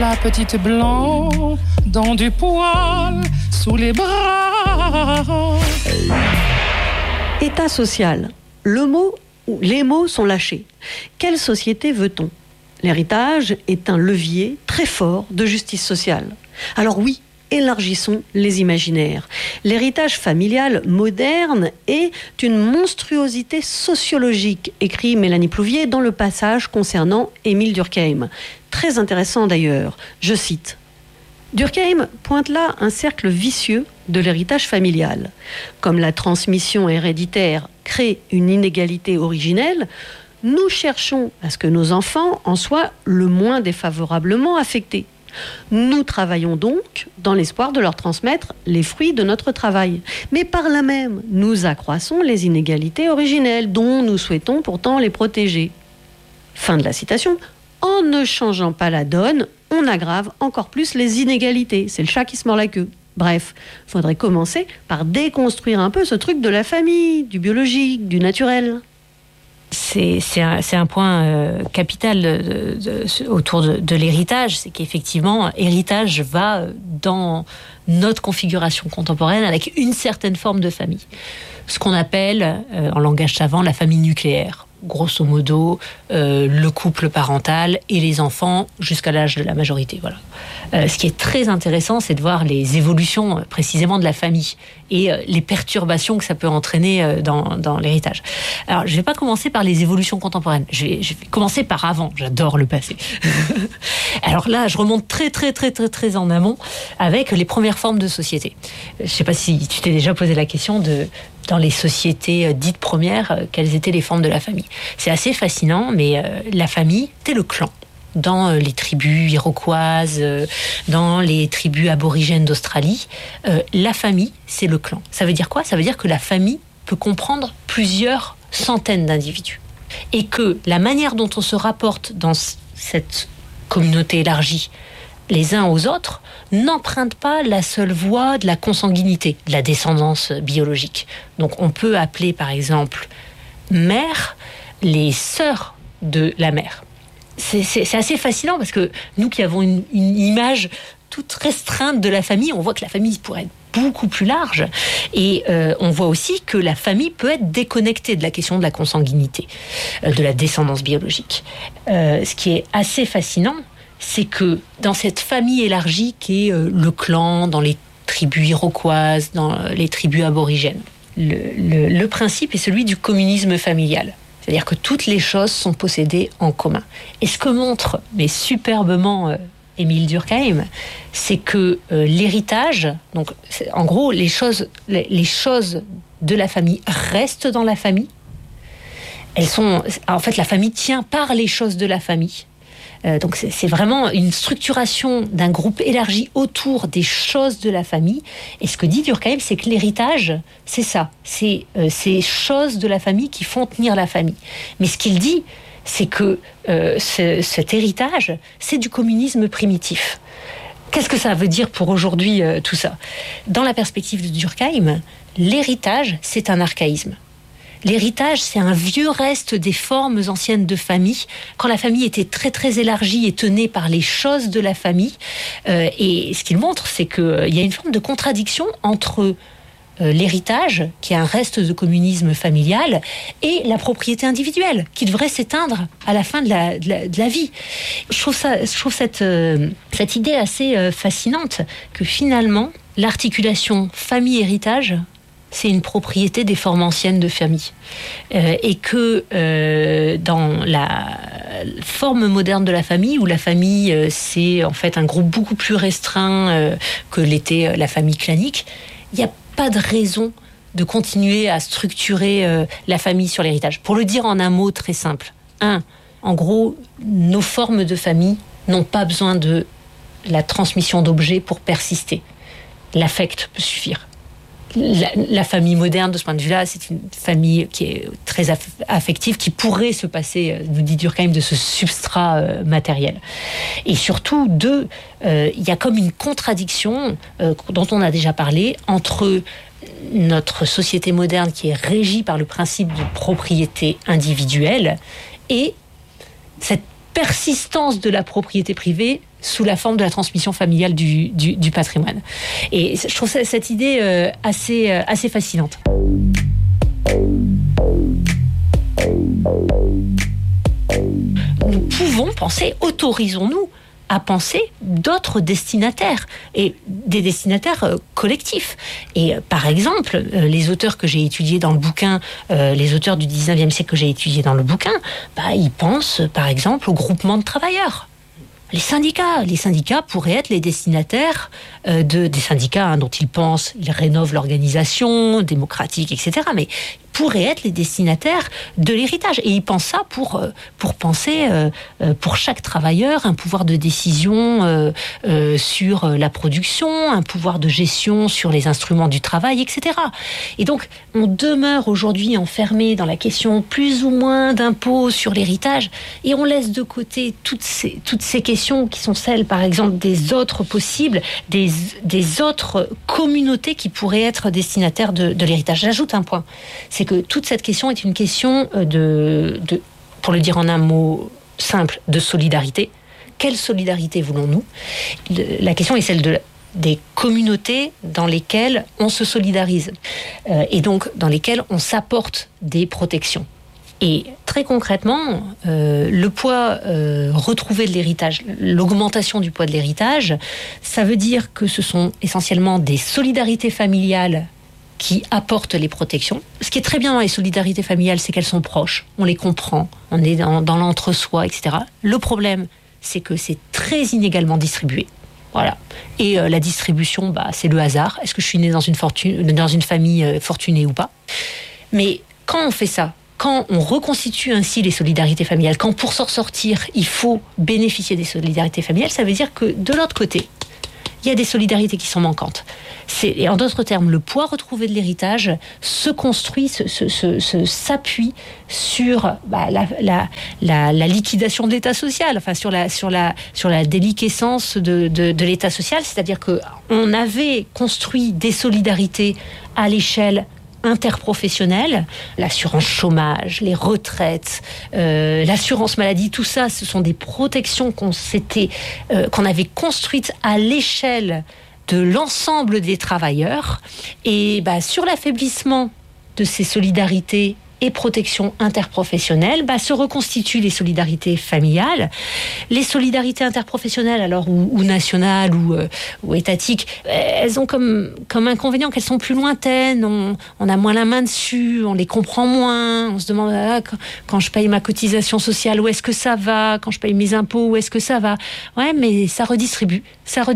la petite blanc dans du poil sous les bras. État social. Le mot ou les mots sont lâchés. Quelle société veut-on ? L'héritage est un levier très fort de justice sociale. Alors oui, élargissons les imaginaires. L'héritage familial moderne est une monstruosité sociologique, écrit Mélanie Plouvier dans le passage concernant Émile Durkheim. Très intéressant d'ailleurs, je cite. Durkheim pointe là un cercle vicieux de l'héritage familial. Comme la transmission héréditaire crée une inégalité originelle, nous cherchons à ce que nos enfants en soient le moins défavorablement affectés. Nous travaillons donc dans l'espoir de leur transmettre les fruits de notre travail. Mais par là même, nous accroissons les inégalités originelles dont nous souhaitons pourtant les protéger. Fin de la citation. En ne changeant pas la donne, on aggrave encore plus les inégalités. C'est le chat qui se mord la queue. Bref, il faudrait commencer par déconstruire un peu ce truc de la famille, du biologique, du naturel. C'est un point capital autour de l'héritage, c'est qu'effectivement, héritage va dans notre configuration contemporaine avec une certaine forme de famille. Ce qu'on appelle, en langage savant, la famille nucléaire. Grosso modo, le couple parental et les enfants jusqu'à l'âge de la majorité. Voilà. Ce qui est très intéressant, c'est de voir les évolutions précisément de la famille et les perturbations que ça peut entraîner dans l'héritage. Alors, je ne vais pas commencer par les évolutions contemporaines. Je vais commencer par avant. J'adore le passé. Alors là, je remonte très en amont avec les premières formes de société. Je ne sais pas si tu t'es déjà posé la question dans les sociétés dites premières, quelles étaient les formes de la famille. C'est assez fascinant, mais la famille, c'était le clan. Dans les tribus iroquoises, dans les tribus aborigènes d'Australie, la famille, c'est le clan. Ça veut dire quoi ? Ça veut dire que la famille peut comprendre plusieurs centaines d'individus. Et que la manière dont on se rapporte dans cette communauté élargie les uns aux autres n'empruntent pas la seule voie de la consanguinité, de la descendance biologique. Donc on peut appeler par exemple mère les sœurs de la mère. C'est assez fascinant parce que nous qui avons une image toute restreinte de la famille, on voit que la famille pourrait être beaucoup plus large et on voit aussi que la famille peut être déconnectée de la question de la consanguinité, de la descendance biologique. Ce qui est assez fascinant, c'est que dans cette famille élargie qui est le clan, dans les tribus iroquoises, dans les tribus aborigènes, le principe est celui du communisme familial. C'est-à-dire que toutes les choses sont possédées en commun. Et ce que montre, mais superbement, Émile Durkheim, c'est que l'héritage, donc en gros, les choses de la famille restent dans la famille. En fait, la famille tient par les choses de la famille. Donc c'est vraiment une structuration d'un groupe élargi autour des choses de la famille. Et ce que dit Durkheim, c'est que l'héritage, c'est ça. C'est ces choses de la famille qui font tenir la famille. Mais ce qu'il dit, c'est que cet héritage, c'est du communisme primitif. Qu'est-ce que ça veut dire pour aujourd'hui, tout ça ? Dans la perspective de Durkheim, l'héritage, c'est un archaïsme. L'héritage, c'est un vieux reste des formes anciennes de famille, quand la famille était très élargie et tenue par les choses de la famille. Et ce qu'il montre, c'est qu'il y a une forme de contradiction entre l'héritage, qui est un reste de communisme familial, et la propriété individuelle, qui devrait s'éteindre à la fin de la vie. Je trouve cette idée assez fascinante, que finalement, l'articulation famille-héritage, c'est une propriété des formes anciennes de famille. Et que dans la forme moderne de la famille, où la famille, c'est en fait un groupe beaucoup plus restreint que l'était la famille clanique, il n'y a pas de raison de continuer à structurer la famille sur l'héritage. Pour le dire en un mot très simple. En gros, nos formes de famille n'ont pas besoin de la transmission d'objets pour persister. L'affect peut suffire. La famille moderne, de ce point de vue-là, c'est une famille qui est très affective, qui pourrait se passer, nous dit Durkheim, de ce substrat matériel. Et surtout, il y a comme une contradiction dont on a déjà parlé entre notre société moderne qui est régie par le principe de propriété individuelle et cette persistance de la propriété privée sous la forme de la transmission familiale du patrimoine. Et je trouve cette idée assez fascinante. Nous pouvons penser, autorisons-nous à penser d'autres destinataires et des destinataires collectifs. Et par exemple, les auteurs que j'ai étudiés dans le bouquin, les auteurs du 19e siècle que j'ai étudiés dans le bouquin, ils pensent par exemple au groupement de travailleurs. Les syndicats pourraient être les destinataires des syndicats dont ils pensent, ils rénovent l'organisation démocratique, etc. Mais pourraient être les destinataires de l'héritage. Et ils pensent ça pour penser, pour chaque travailleur, un pouvoir de décision sur la production, un pouvoir de gestion sur les instruments du travail, etc. Et donc, on demeure aujourd'hui enfermé dans la question plus ou moins d'impôts sur l'héritage, et on laisse de côté toutes ces questions qui sont celles, par exemple, des autres possibles, des autres communautés qui pourraient être destinataires de l'héritage. J'ajoute un point, c'est que toute cette question est une question pour le dire en un mot simple, de solidarité. Quelle solidarité voulons-nous ? La question est celle des communautés dans lesquelles on se solidarise et donc dans lesquelles on s'apporte des protections. Et très concrètement, le poids retrouvé de l'héritage, l'augmentation du poids de l'héritage, ça veut dire que ce sont essentiellement des solidarités familiales qui apportent les protections. Ce qui est très bien dans les solidarités familiales, c'est qu'elles sont proches, on les comprend, on est dans l'entre-soi, etc. Le problème, c'est que c'est très inégalement distribué. Voilà. Et la distribution, c'est le hasard. Est-ce que je suis née dans une famille fortunée ou pas ? Mais quand on fait ça, quand on reconstitue ainsi les solidarités familiales, quand pour s'en sortir, il faut bénéficier des solidarités familiales, ça veut dire que de l'autre côté, il y a des solidarités qui sont manquantes. Et en d'autres termes, le poids retrouvé de l'héritage se construit, s'appuie sur la liquidation de l'État social, enfin sur la déliquescence de l'État social, c'est-à-dire que on avait construit des solidarités à l'échelle interprofessionnelle, l'assurance chômage, les retraites, l'assurance maladie, tout ça, ce sont des protections qu'on avait construites à l'échelle de l'ensemble des travailleurs. Et sur l'affaiblissement de ces solidarités et protections interprofessionnelles, se reconstituent les solidarités familiales. Les solidarités interprofessionnelles, alors ou nationales ou étatiques, elles ont comme inconvénient qu'elles sont plus lointaines, on a moins la main dessus, on les comprend moins, on se demande quand je paye ma cotisation sociale, où est-ce que ça va ? Quand je paye mes impôts, où est-ce que ça va ? Ouais, mais ça redistribue,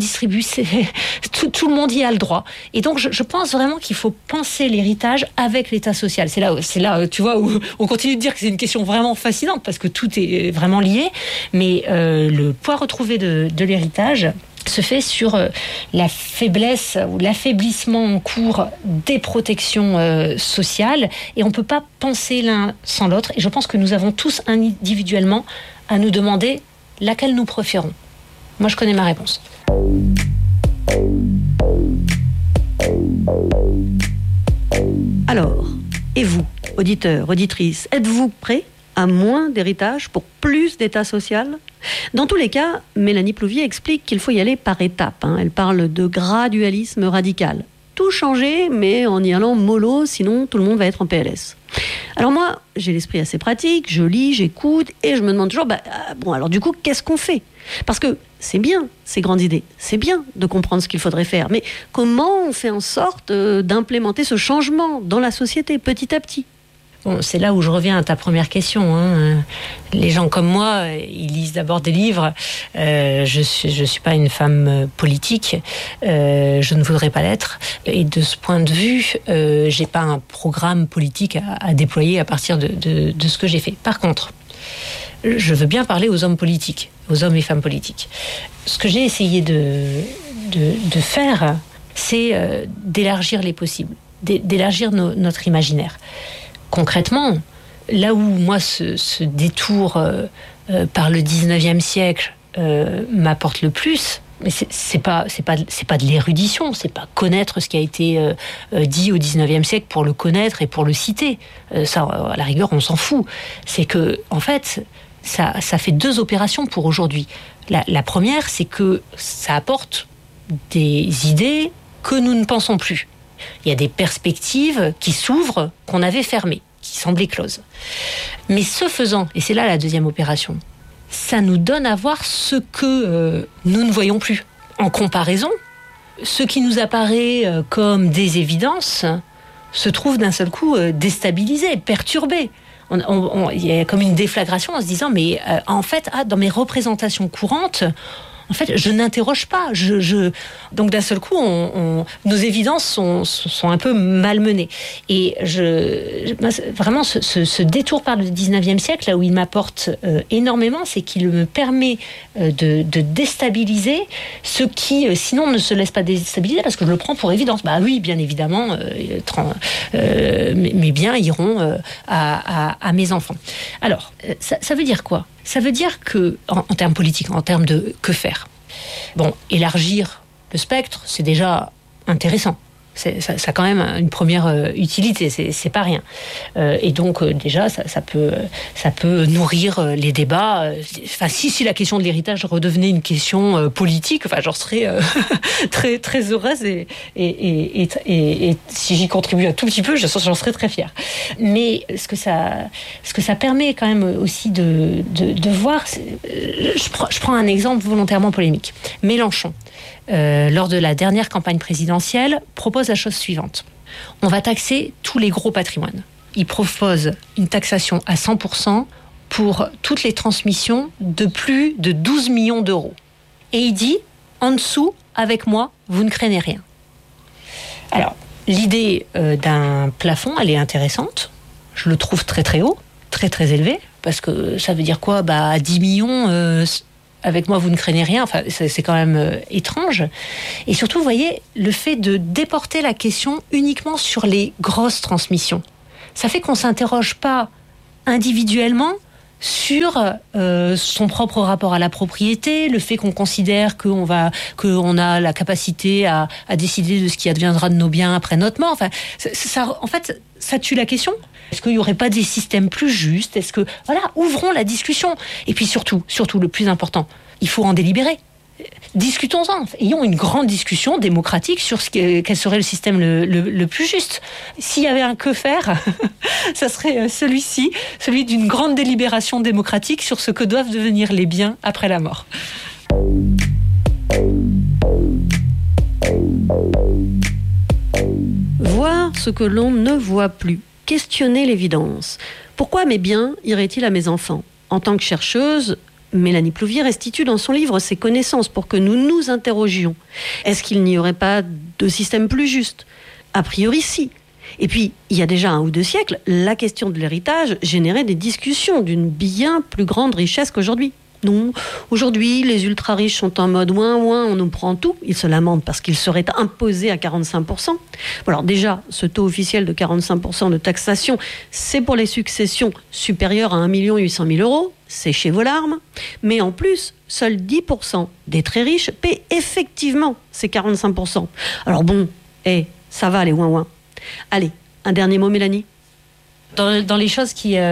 tout le monde y a le droit. Et donc je pense vraiment qu'il faut penser l'héritage avec l'État social. C'est là tu vois, où on continue de dire que c'est une question vraiment fascinante parce que tout est vraiment lié, mais le poids retrouvé de l'héritage se fait sur la faiblesse ou l'affaiblissement en cours des protections sociales, et on ne peut pas penser l'un sans l'autre, et je pense que nous avons tous individuellement à nous demander laquelle nous préférons. Moi, je connais ma réponse. Alors, et vous, auditeurs, auditrices, êtes-vous prêts à moins d'héritage pour plus d'État social ? Dans tous les cas, Mélanie Plouvier explique qu'il faut y aller par étapes. Elle parle de gradualisme radical. Tout changer, mais en y allant mollo, sinon tout le monde va être en PLS. Alors moi, j'ai l'esprit assez pratique, je lis, j'écoute, et je me demande toujours, alors du coup, qu'est-ce qu'on fait ? Parce que c'est bien, ces grandes idées, c'est bien de comprendre ce qu'il faudrait faire, mais comment on fait en sorte d'implémenter ce changement dans la société, petit à petit ? Bon, c'est là où je reviens à ta première question. Les gens comme moi, ils lisent d'abord des livres. Je suis pas une femme politique. Je ne voudrais pas l'être. Et de ce point de vue, j'ai pas un programme politique à déployer à partir de ce que j'ai fait. Par contre, je veux bien parler aux hommes politiques, aux hommes et femmes politiques. Ce que j'ai essayé de faire, c'est d'élargir les possibles, d'élargir notre imaginaire. Concrètement, là où moi ce détour par le 19e siècle m'apporte le plus, mais c'est pas de l'érudition, c'est pas connaître ce qui a été dit au 19e siècle pour le connaître et pour le citer. Ça, à la rigueur, on s'en fout. C'est que, en fait, ça fait 2 opérations pour aujourd'hui. La première, c'est que ça apporte des idées que nous ne pensons plus. Il y a des perspectives qui s'ouvrent, qu'on avait fermées, qui semblaient closes. Mais ce faisant, et c'est là la deuxième opération, ça nous donne à voir ce que nous ne voyons plus. En comparaison, ce qui nous apparaît comme des évidences se trouve d'un seul coup déstabilisé, perturbé. Il y a comme une déflagration en se disant mais en fait dans mes représentations courantes, en fait, je n'interroge pas. Donc d'un seul coup, nos évidences sont un peu malmenées. Et vraiment, ce détour par le 19e siècle, là où il m'apporte énormément, c'est qu'il me permet de déstabiliser ce qui, sinon, ne se laisse pas déstabiliser, parce que je le prends pour évidence. Bah oui, bien évidemment, mes biens iront à mes enfants. Alors, ça veut dire quoi ? Ça veut dire que, en termes politiques, en termes de que faire, bon, élargir le spectre, c'est déjà intéressant. Ça a quand même une première utilité, c'est pas rien. Et donc déjà, ça peut nourrir les débats. Enfin, si la question de l'héritage redevenait une question politique, enfin, j'en serais très très heureuse et si j'y contribue un tout petit peu, j'en serais très fière. Mais ce que ça permet quand même aussi de voir, je prends un exemple volontairement polémique. Mélenchon. Lors de la dernière campagne présidentielle, propose la chose suivante. On va taxer tous les gros patrimoines. Il propose une taxation à 100% pour toutes les transmissions de plus de 12 millions d'euros. Et il dit, en dessous, avec moi, vous ne craignez rien. Alors, l'idée d'un plafond, elle est intéressante. Je le trouve très très haut, très très élevé, parce que ça veut dire quoi ? À 10 millions... avec moi, vous ne craignez rien. Enfin, c'est quand même étrange. Et surtout, vous voyez, le fait de déporter la question uniquement sur les grosses transmissions, ça fait qu'on ne s'interroge pas individuellement sur son propre rapport à la propriété, le fait qu'on considère qu'on a la capacité à décider de ce qui adviendra de nos biens après notre mort. Enfin, ça tue la question. Est-ce qu'il n'y aurait pas des systèmes plus justes ? Ouvrons la discussion. Et puis surtout, le plus important, il faut en délibérer. Discutons-en. Ayons une grande discussion démocratique sur quel serait le système le plus juste. S'il y avait un que faire, ça serait celui-ci, celui d'une grande délibération démocratique sur ce que doivent devenir les biens après la mort. Voir ce que l'on ne voit plus. Questionner l'évidence. Pourquoi mes biens iraient-ils à mes enfants ? En tant que chercheuse, Mélanie Plouvier restitue dans son livre ses connaissances pour que nous nous interrogions. Est-ce qu'il n'y aurait pas de système plus juste ? A priori, si. Et puis, il y a déjà 1 ou 2 siècles, la question de l'héritage générait des discussions d'une bien plus grande richesse qu'aujourd'hui. Non, aujourd'hui, les ultra-riches sont en mode ouin, on nous prend tout. Ils se lamentent parce qu'ils seraient imposés à 45%. Alors déjà, ce taux officiel de 45% de taxation, c'est pour les successions supérieures à 1 800 000 euros. Séchez vos larmes. Mais en plus, seuls 10% des très riches paient effectivement ces 45%. Alors bon, ça va les ouin. Allez, un dernier mot, Mélanie ? Dans les choses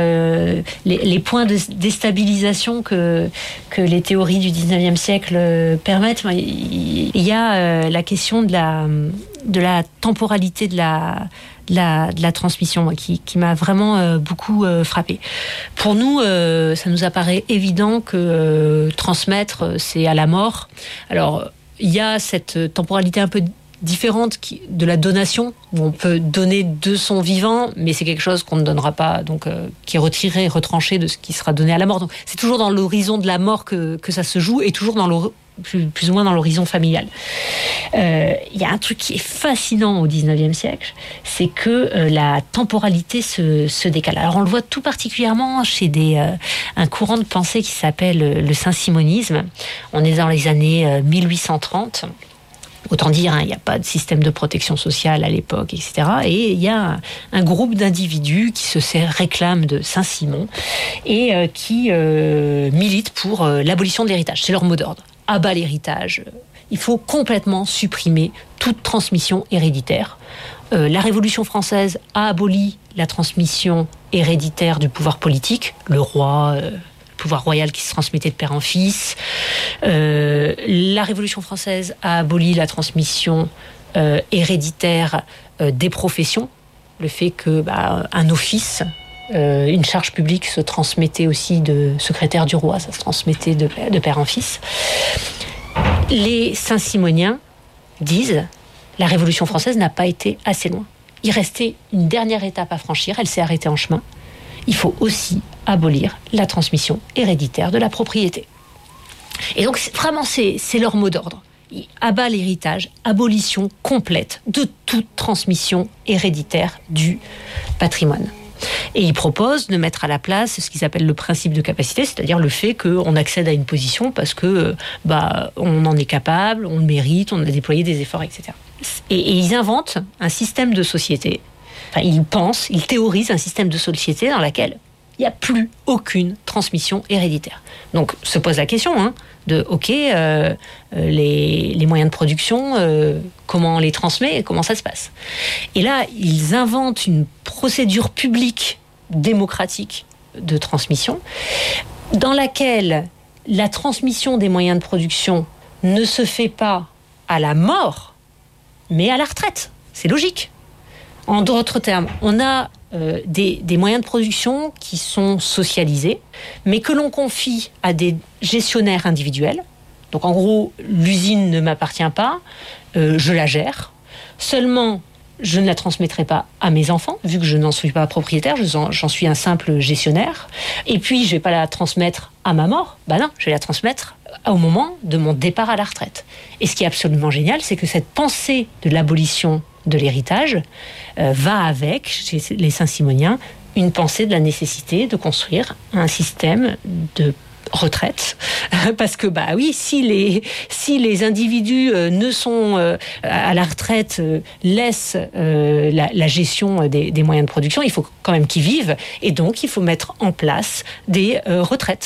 les points de déstabilisation que les théories du 19e siècle permettent, il y a la question de la temporalité de la transmission qui m'a vraiment beaucoup frappée. Pour nous, ça nous apparaît évident que transmettre, c'est à la mort. Alors, il y a cette temporalité un peu différente de la donation, où on peut donner de son vivant, mais c'est quelque chose qu'on ne donnera pas, donc qui est retiré, retranché de ce qui sera donné à la mort. Donc c'est toujours dans l'horizon de la mort que ça se joue, et toujours plus ou moins dans l'horizon familial. Il y a un truc qui est fascinant au 19e siècle, c'est que la temporalité se décale. Alors on le voit tout particulièrement chez un courant de pensée qui s'appelle le saint-simonisme. On est dans les années 1830. Autant dire, il n'y a pas de système de protection sociale à l'époque, etc. Et il y a un groupe d'individus qui réclament de Saint-Simon et qui militent pour l'abolition de l'héritage. C'est leur mot d'ordre. À bas l'héritage. Il faut complètement supprimer toute transmission héréditaire. La Révolution française a aboli la transmission héréditaire du pouvoir politique. Le roi... pouvoir royal qui se transmettait de père en fils. La Révolution française a aboli la transmission héréditaire des professions. Le fait que un office, une charge publique se transmettait aussi de secrétaire du roi, ça se transmettait de père en fils. Les saint-simoniens disent la Révolution française n'a pas été assez loin. Il restait une dernière étape à franchir, elle s'est arrêtée en chemin. Il faut aussi abolir la transmission héréditaire de la propriété. Et donc vraiment c'est leur mot d'ordre. Abat l'héritage, abolition complète de toute transmission héréditaire du patrimoine. Et il propose de mettre à la place ce qu'ils appellent le principe de capacité, c'est-à-dire le fait qu'on accède à une position parce que on en est capable, on le mérite, on a déployé des efforts, etc. Et ils inventent un système de société. Enfin, ils théorisent un système de société dans lequel il n'y a plus aucune transmission héréditaire. Donc se pose la question de les moyens de production, comment on les transmet et comment ça se passe. Et là, ils inventent une procédure publique démocratique de transmission dans laquelle la transmission des moyens de production ne se fait pas à la mort, mais à la retraite. C'est logique. En d'autres termes, on a des moyens de production qui sont socialisés, mais que l'on confie à des gestionnaires individuels. Donc en gros, l'usine ne m'appartient pas, je la gère. Seulement, je ne la transmettrai pas à mes enfants, vu que je n'en suis pas propriétaire, j'en suis un simple gestionnaire. Et puis, je ne vais pas la transmettre à ma mort. Non, je vais la transmettre au moment de mon départ à la retraite. Et ce qui est absolument génial, c'est que cette pensée de l'abolition de l'héritage va avec, chez les Saint-Simoniens, une pensée de la nécessité de construire un système de retraite, parce que si les individus ne sont à la retraite, laissent la gestion des moyens de production, il faut quand même qu'ils vivent, et donc il faut mettre en place des retraites.